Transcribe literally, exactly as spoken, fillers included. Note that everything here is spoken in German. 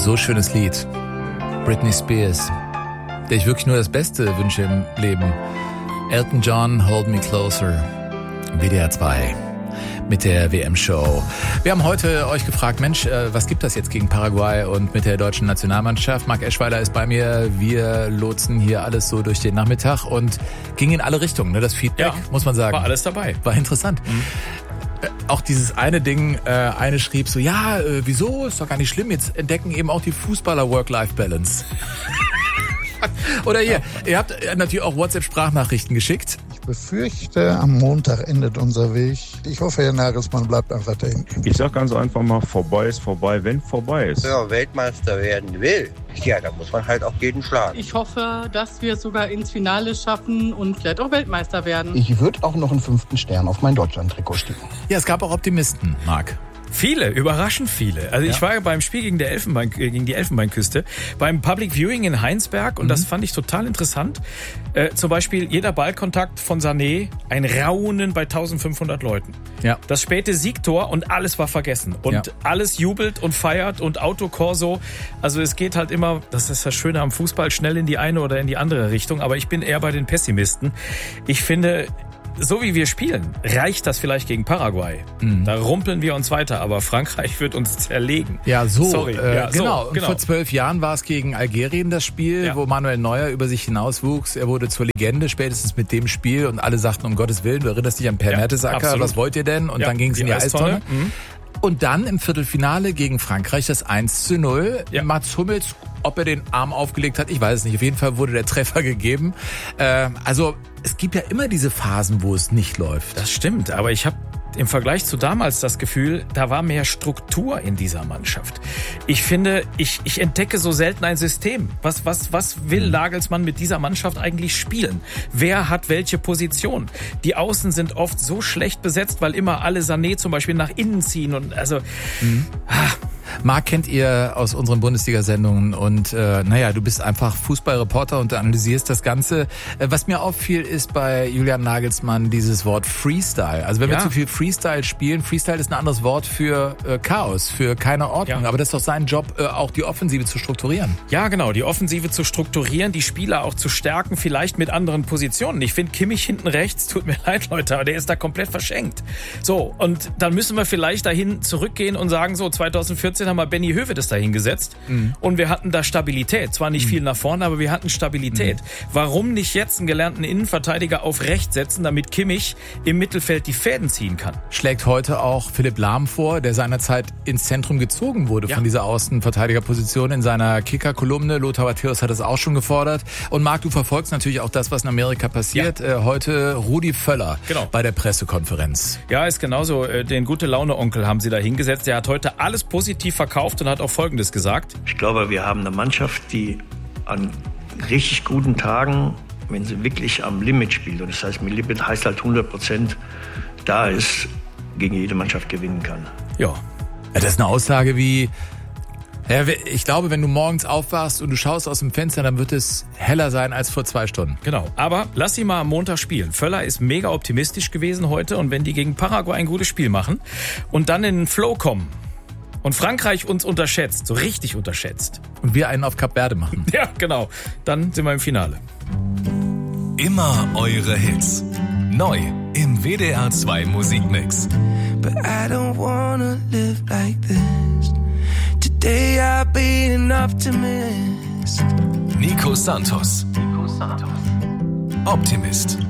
So schönes Lied. Britney Spears, der ich wirklich nur das Beste wünsche im Leben. Elton John, Hold Me Closer. W D R zwei mit der W M-Show. Wir haben heute euch gefragt, Mensch, was gibt das jetzt gegen Paraguay und mit der deutschen Nationalmannschaft? Marc Eschweiler ist bei mir. Wir lotsen hier alles so durch den Nachmittag und ging in alle Richtungen. Ne? Das Feedback, ja, muss man sagen. War alles dabei. War interessant. Mhm. Auch dieses eine Ding, äh, eine schrieb so, ja, äh, wieso, ist doch gar nicht schlimm, jetzt entdecken eben auch die Fußballer Work-Life-Balance. Oder hier, ihr habt natürlich auch WhatsApp-Sprachnachrichten geschickt. Ich befürchte, am Montag endet unser Weg. Ich hoffe, Herr Nagelsmann bleibt einfach dahin. Ich sag ganz einfach mal, vorbei ist vorbei, wenn vorbei ist. Wenn man Weltmeister werden will, ja, da muss man halt auch jeden schlagen. Ich hoffe, dass wir es sogar ins Finale schaffen und vielleicht auch Weltmeister werden. Ich würde auch noch einen fünften Stern auf mein Deutschland-Trikot sticken. Ja, es gab auch Optimisten, Marc. Viele, überraschend viele. Also ja. Ich war ja beim Spiel gegen, der Elfenbein, gegen die Elfenbeinküste, beim Public Viewing in Heinsberg und mhm. das fand ich total interessant. Äh, zum Beispiel jeder Ballkontakt von Sané, ein Raunen bei eintausendfünfhundert Leuten. Ja. Das späte Siegtor und alles war vergessen. Und ja. alles jubelt und feiert und Autokorso. Also es geht halt immer, das ist das Schöne am Fußball, schnell in die eine oder in die andere Richtung. Aber ich bin eher bei den Pessimisten. Ich finde, so wie wir spielen, reicht das vielleicht gegen Paraguay. Mhm. Da rumpeln wir uns weiter, aber Frankreich wird uns zerlegen. Ja, so. Sorry. Äh, ja, genau. So, genau. Vor zwölf Jahren war es gegen Algerien das Spiel, ja. wo Manuel Neuer über sich hinauswuchs. Er wurde zur Legende spätestens mit dem Spiel und alle sagten, um Gottes Willen, du erinnerst dich an Per ja, Mertesacker, was wollt ihr denn? Und ja, dann ging es in die Eistonne. Eistonne. Mhm. Und dann im Viertelfinale gegen Frankreich das eins zu null. Ja. Mats Hummels, ob er den Arm aufgelegt hat, ich weiß es nicht. Auf jeden Fall wurde der Treffer gegeben. Äh, also es gibt ja immer diese Phasen, wo es nicht läuft. Das stimmt, aber ich habe im Vergleich zu damals das Gefühl, da war mehr Struktur in dieser Mannschaft. Ich finde, ich, ich entdecke so selten ein System. Was, was, was will Nagelsmann mit dieser Mannschaft eigentlich spielen? Wer hat welche Position? Die Außen sind oft so schlecht besetzt, weil immer alle Sané zum Beispiel nach innen ziehen und also, mhm. ah. Marc kennt ihr aus unseren Bundesliga-Sendungen und äh, naja, du bist einfach Fußballreporter und du analysierst das Ganze. Äh, was mir auffiel, ist bei Julian Nagelsmann dieses Wort Freestyle. Also wenn ja. wir zu viel Freestyle spielen, Freestyle ist ein anderes Wort für äh, Chaos, für keine Ordnung. Ja. Aber das ist doch sein Job, äh, auch die Offensive zu strukturieren. Ja, genau, die Offensive zu strukturieren, die Spieler auch zu stärken, vielleicht mit anderen Positionen. Ich finde Kimmich hinten rechts, tut mir leid, Leute, aber der ist da komplett verschenkt. So, und dann müssen wir vielleicht dahin zurückgehen und sagen, so zweitausendvierzehn haben wir Benny Höwedes da hingesetzt mhm. und wir hatten da Stabilität. Zwar nicht mhm. viel nach vorne, aber wir hatten Stabilität. Mhm. Warum nicht jetzt einen gelernten Innenverteidiger auf rechts setzen, damit Kimmich im Mittelfeld die Fäden ziehen kann? Schlägt heute auch Philipp Lahm vor, der seinerzeit ins Zentrum gezogen wurde ja. von dieser Außenverteidigerposition in seiner Kicker-Kolumne. Lothar Matthäus hat das auch schon gefordert. Und Marc, du verfolgst natürlich auch das, was in Amerika passiert. Ja. Äh, heute Rudi Völler genau. bei der Pressekonferenz. Ja, ist genauso. Den Gute-Laune-Onkel haben sie da hingesetzt. Der hat heute alles positiv verkauft und hat auch Folgendes gesagt. Ich glaube, wir haben eine Mannschaft, die an richtig guten Tagen, wenn sie wirklich am Limit spielt, und das heißt, mit Limit heißt halt hundert Prozent da ist, gegen jede Mannschaft gewinnen kann. Ja, das ist eine Aussage wie, ja, ich glaube, wenn du morgens aufwachst und du schaust aus dem Fenster, dann wird es heller sein als vor zwei Stunden. Genau, aber lass sie mal am Montag spielen. Völler ist mega optimistisch gewesen heute und wenn die gegen Paraguay ein gutes Spiel machen und dann in den Flow kommen, und Frankreich uns unterschätzt, so richtig unterschätzt. Und wir einen auf Kap Verde machen. Ja, genau. Dann sind wir im Finale. Immer eure Hits. Neu im W D R zwei Musikmix. But I don't wanna live like this. Today I'll be an optimist. Nico Santos. Nico Santos. Optimist.